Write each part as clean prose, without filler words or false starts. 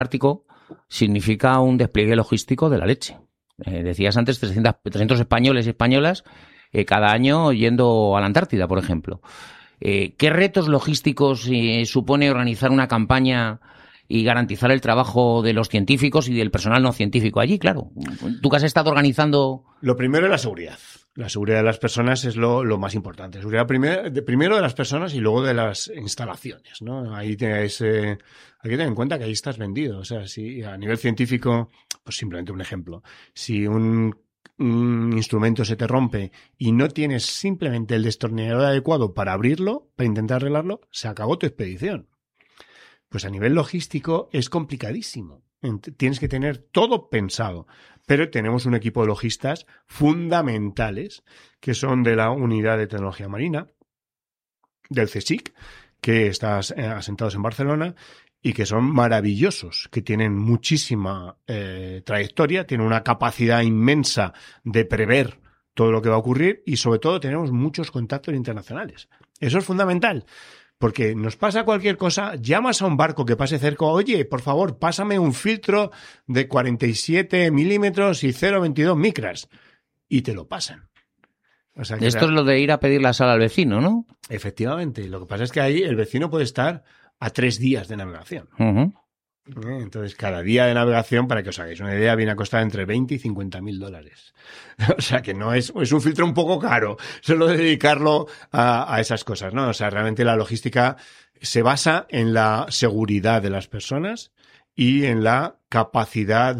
Ártico significa un despliegue logístico de la leche. Decías antes 300 españoles y españolas cada año yendo a la Antártida, por ejemplo. ¿Qué retos logísticos supone organizar una campaña y garantizar el trabajo de los científicos y del personal no científico allí? Claro, tú que has estado organizando... Lo primero es la seguridad. La seguridad de las personas es lo más importante. La seguridad primero de las personas y luego de las instalaciones, ¿no? Ahí tienes, hay que tener en cuenta que ahí estás vendido. O sea, si a nivel científico, pues simplemente un ejemplo. Si un instrumento se te rompe y no tienes simplemente el destornillador adecuado para abrirlo, para intentar arreglarlo, se acabó tu expedición. Pues a nivel logístico es complicadísimo. Tienes que tener todo pensado. Pero tenemos un equipo de logistas fundamentales que son de la Unidad de Tecnología Marina, del CSIC, que está asentados en Barcelona y que son maravillosos, que tienen muchísima trayectoria, tienen una capacidad inmensa de prever todo lo que va a ocurrir y sobre todo tenemos muchos contactos internacionales. Eso es fundamental. Porque nos pasa cualquier cosa, llamas a un barco que pase cerca, oye, por favor, pásame un filtro de 47 milímetros y 0,22 micras. Y te lo pasan. O sea, Esto es lo de ir a pedir la sal al vecino, ¿no? Efectivamente. Lo que pasa es que ahí el vecino puede estar a 3 días de navegación. Uh-huh. Entonces, cada día de navegación, para que os hagáis una idea, viene a costar entre 20 y 50.000 dólares. O sea, que no es un filtro un poco caro solo dedicarlo a esas cosas, ¿no? O sea, realmente la logística se basa en la seguridad de las personas y en la capacidad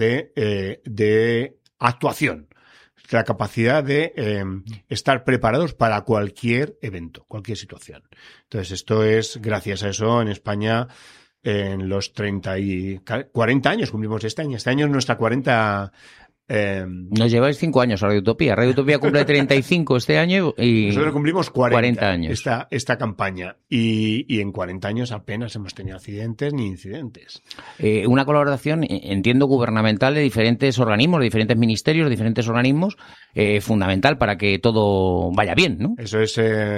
de actuación. La capacidad de estar preparados para cualquier evento, cualquier situación. Entonces, esto es, gracias a eso, en España... En los 40 años cumplimos este año. Este año es nuestra 40... Nos lleváis 5 años a Radio Utopía. Radio Utopía cumple 35 este año y... Nosotros cumplimos 40 años. Esta campaña. Y en 40 años apenas hemos tenido accidentes ni incidentes. Una colaboración, entiendo, gubernamental de diferentes organismos, de diferentes ministerios, de diferentes organismos, fundamental para que todo vaya bien, ¿no? Eso es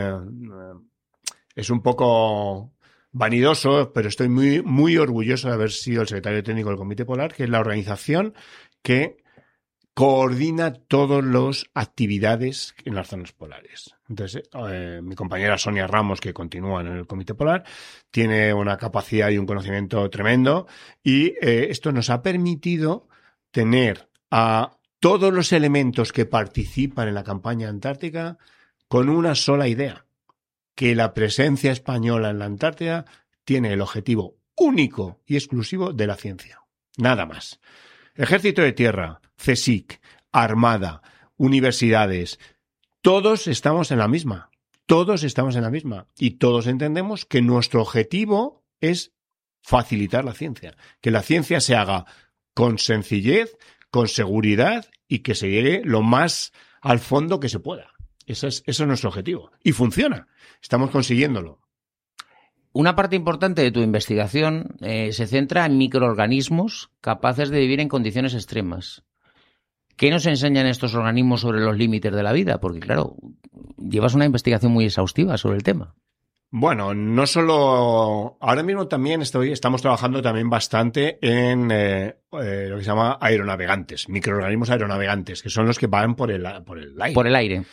un poco... vanidoso, pero estoy muy, muy orgulloso de haber sido el secretario técnico del Comité Polar, que es la organización que coordina todas las actividades en las zonas polares. Entonces, mi compañera Sonia Ramos, que continúa en el Comité Polar, tiene una capacidad y un conocimiento tremendo y esto nos ha permitido tener a todos los elementos que participan en la campaña antártica con una sola idea. Que la presencia española en la Antártida tiene el objetivo único y exclusivo de la ciencia. Nada más. Ejército de Tierra, CSIC, Armada, universidades, todos estamos en la misma. Todos estamos en la misma. Y todos entendemos que nuestro objetivo es facilitar la ciencia. Que la ciencia se haga con sencillez, con seguridad y que se llegue lo más al fondo que se pueda. Eso es nuestro objetivo. Y funciona. Estamos consiguiéndolo. Una parte importante de tu investigación se centra en microorganismos capaces de vivir en condiciones extremas. ¿Qué nos enseñan estos organismos sobre los límites de la vida? Porque, claro, llevas una investigación muy exhaustiva sobre el tema. Bueno, no solo... Ahora mismo también estamos trabajando también bastante en lo que se llama aeronavegantes, microorganismos aeronavegantes, que son los que van por el aire. Por el aire.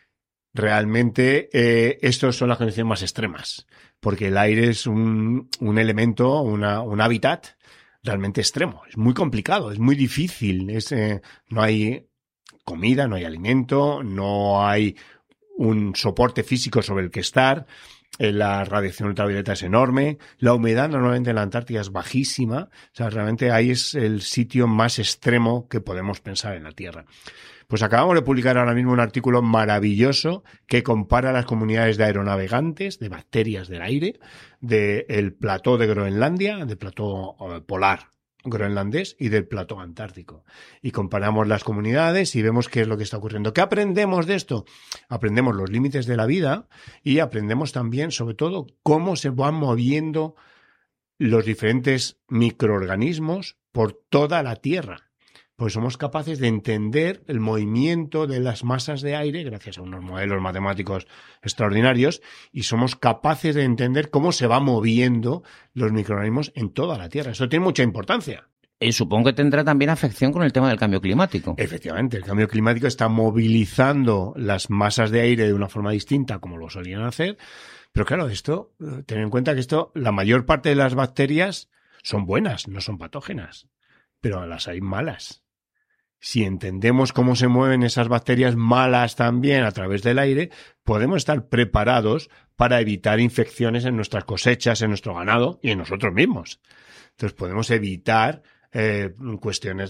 Realmente estos son las condiciones más extremas, porque el aire es un elemento, un hábitat realmente extremo. Es muy complicado, es muy difícil. No hay comida, no hay alimento, no hay un soporte físico sobre el que estar. La radiación ultravioleta es enorme. La humedad normalmente en la Antártida es bajísima. O sea, realmente ahí es el sitio más extremo que podemos pensar en la Tierra. Pues acabamos de publicar ahora mismo un artículo maravilloso que compara las comunidades de aeronavegantes, de bacterias del aire, del plató de Groenlandia, del plató polar groenlandés y del plató antártico. Y comparamos las comunidades y vemos qué es lo que está ocurriendo. ¿Qué aprendemos de esto? Aprendemos los límites de la vida y aprendemos también, sobre todo, cómo se van moviendo los diferentes microorganismos por toda la Tierra. pues somos capaces de entender el movimiento de las masas de aire gracias a unos modelos matemáticos extraordinarios, y somos capaces de entender cómo se van moviendo los microorganismos en toda la Tierra. Eso tiene mucha importancia. Supongo que tendrá también afección con el tema del cambio climático. Efectivamente, el cambio climático está movilizando las masas de aire de una forma distinta como lo solían hacer. Pero claro, ten en cuenta que la mayor parte de las bacterias son buenas, no son patógenas, pero las hay malas. Si entendemos cómo se mueven esas bacterias malas también a través del aire, podemos estar preparados para evitar infecciones en nuestras cosechas, en nuestro ganado y en nosotros mismos. Entonces podemos evitar cuestiones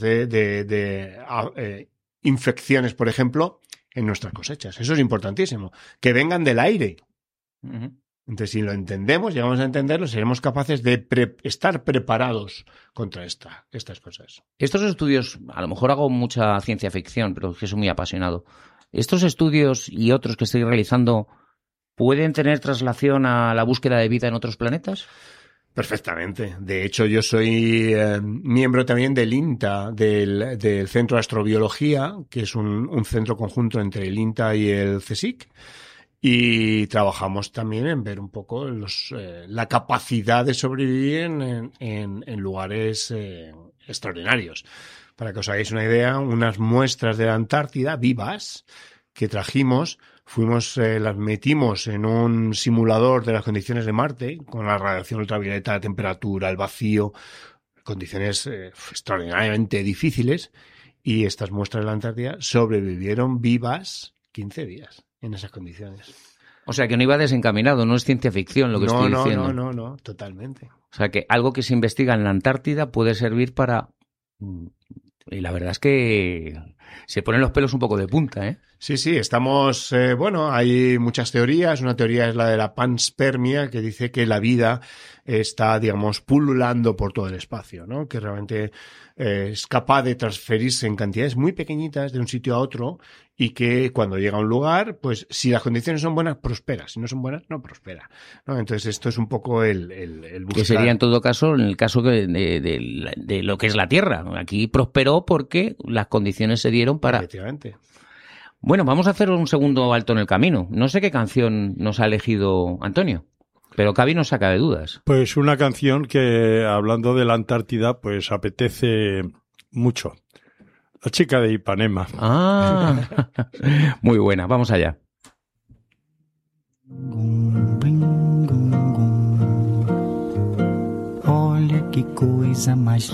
de infecciones, por ejemplo, en nuestras cosechas. Eso es importantísimo. Que vengan del aire. Uh-huh. Entonces, si lo entendemos, llegamos a entenderlo, seremos capaces de estar preparados contra estas cosas. Estos estudios, a lo mejor hago mucha ciencia ficción, pero es que soy muy apasionado. ¿Estos estudios y otros que estoy realizando pueden tener traslación a la búsqueda de vida en otros planetas? Perfectamente. De hecho, yo soy miembro también del INTA, del Centro de Astrobiología, que es un centro conjunto entre el INTA y el CSIC. Y trabajamos también en ver un poco la capacidad de sobrevivir en lugares extraordinarios. Para que os hagáis una idea, unas muestras de la Antártida vivas que trajimos, las metimos en un simulador de las condiciones de Marte, con la radiación ultravioleta, la temperatura, el vacío, condiciones extraordinariamente difíciles, y estas muestras de la Antártida sobrevivieron vivas 15 días. En esas condiciones. O sea, que no iba desencaminado, no es ciencia ficción lo que estoy diciendo. No, totalmente. O sea, que algo que se investiga en la Antártida puede servir para... Y la verdad es que se ponen los pelos un poco de punta, ¿eh? Sí, estamos... hay muchas teorías. Una teoría es la de la panspermia, que dice que la vida está, digamos, pululando por todo el espacio, ¿no? Que realmente es capaz de transferirse en cantidades muy pequeñitas de un sitio a otro, y que cuando llega a un lugar, pues si las condiciones son buenas, prospera. Si no son buenas, no prospera, ¿no? Entonces esto es un poco el buscar... Que sería en todo caso, en el caso de lo que es la Tierra. Aquí prosperó porque las condiciones se dieron para... Efectivamente. Bueno, vamos a hacer un segundo alto en el camino. No sé qué canción nos ha elegido Antonio, pero Cavi nos saca de dudas. Pues una canción que, hablando de la Antártida, pues apetece mucho. La chica de Ipanema. Ah, muy buena. Vamos allá. Olha que coisa mais